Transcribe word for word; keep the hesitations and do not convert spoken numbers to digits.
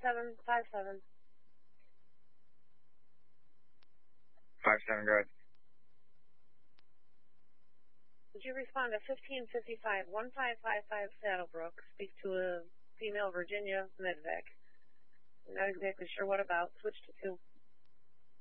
seven five seven. Five seven, go ahead. Would you respond to fifteen fifty-five, one five five five Saddlebrook? Speak to a female Virginia Medvac. I'm not exactly sure what about. Switch to two.